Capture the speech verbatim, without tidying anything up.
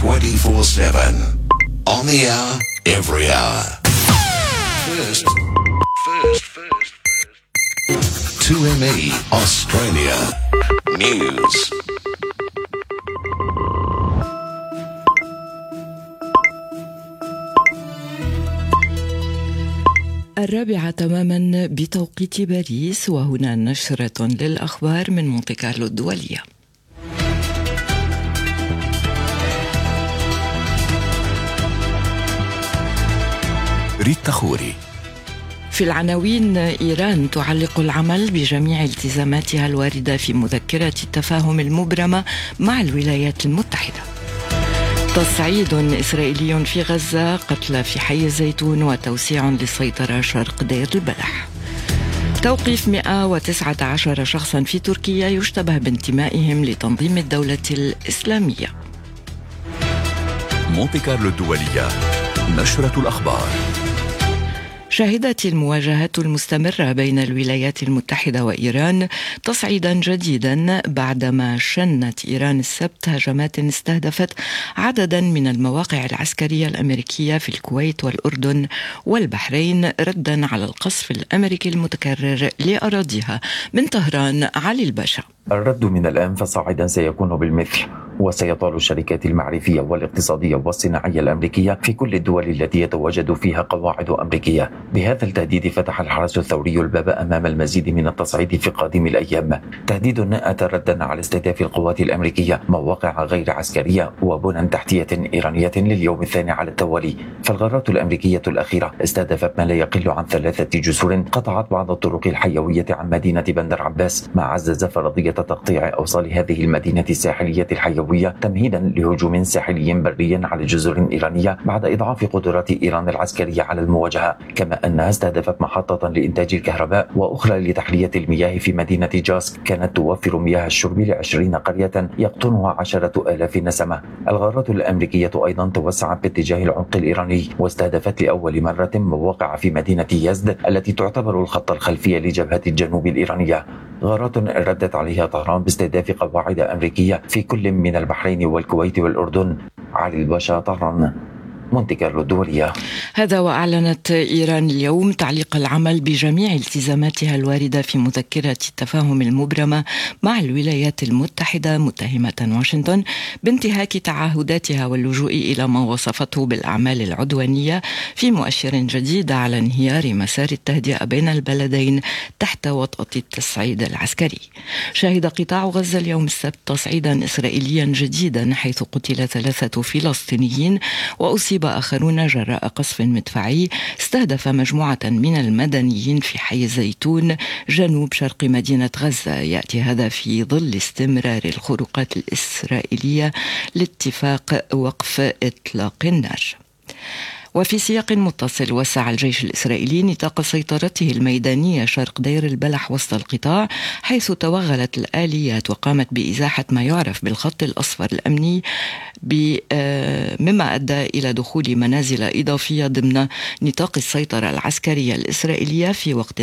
twenty-four seven. On the hour, every hour. First, first, first, first. two M E Australia News. الرابعة تماما بتوقيت باريس، وهنا نشرة للأخبار من مونتي كارلو الدولية. ريتا خوري. في العناوين: إيران تعلق العمل بجميع التزاماتها الواردة في مذكرة التفاهم المبرمة مع الولايات المتحدة. تصعيد إسرائيلي في غزة، قتلى في حي الزيتون وتوسيع للسيطرة شرق دير البلح. توقيف مئة وتسعة عشر شخصا في تركيا يشتبه بانتمائهم لتنظيم الدولة الإسلامية. مونتي كارلو الدولية، نشرة الأخبار. شهدت المواجهات المستمرة بين الولايات المتحدة وإيران تصعيدا جديدا بعدما شنت إيران السبت هجمات استهدفت عددا من المواقع العسكرية الأمريكية في الكويت والأردن والبحرين ردا على القصف الأمريكي المتكرر لأراضيها. من طهران، علي الباشا. الرد من الآن فصاعدا سيكون بالمثل، وسيطال الشركات المعرفية والاقتصادية والصناعية الأمريكية في كل الدول التي يتواجد فيها قواعد أمريكية. بهذا التهديد فتح الحرس الثوري الباب أمام المزيد من التصعيد في قادم الأيام. تهديد أتى ردا على استهداف القوات الأمريكية مواقع غير عسكرية وبنى تحتية إيرانية لليوم الثاني على التوالي. فالغارات الأمريكية الأخيرة استهدفت ما لا يقل عن ثلاثة جسور قطعت بعض الطرق الحيوية عن مدينة بندر عباس، ما عزز فرضية تقطيع أوصال هذه المدينة الساحلية الحيوية تمهيدا لهجوم ساحلي بري على جزر إيرانية بعد إضعاف قدرات إيران العسكرية على المواجهة، كما أنها استهدفت محطة لإنتاج الكهرباء وأخرى لتحلية المياه في مدينة جاسك كانت توفر مياه الشرب لعشرين قرية يقطنها عشرة آلاف نسمة. الغارات الأمريكية أيضا توسعت باتجاه العمق الإيراني واستهدفت لأول مرة مواقع في مدينة يزد التي تعتبر الخط الخلفي لجبهة الجنوب الإيرانية. غارات ردت عليها طهران باستهداف قواعد أمريكية في كل من البحرين والكويت والأردن. علي الباشا، طهران، مونتي كارلو الدولية. هذا وأعلنت إيران اليوم تعليق العمل بجميع التزاماتها الواردة في مذكرة التفاهم المبرمة مع الولايات المتحدة، متهمة واشنطن بانتهاك تعهداتها واللجوء إلى ما وصفته بالأعمال العدوانية، في مؤشر جديد على انهيار مسار التهدئة بين البلدين تحت وطأة التصعيد العسكري. شهد قطاع غزة اليوم السبت تصعيدا إسرائيليا جديدا حيث قتل ثلاثة فلسطينيين وأصيب آخرون جراء قصف مدفعي استهدف مجموعة من المدنيين في حي الزيتون جنوب شرق مدينة غزة. يأتي هذا في ظل استمرار الخروقات الإسرائيلية لاتفاق وقف إطلاق النار. وفي سياق متصل، وسع الجيش الإسرائيلي نطاق سيطرته الميدانية شرق دير البلح وسط القطاع، حيث توغلت الآليات وقامت بإزاحة ما يعرف بالخط الأصفر الأمني، مما أدى إلى دخول منازل إضافية ضمن نطاق السيطرة العسكرية الإسرائيلية في وقت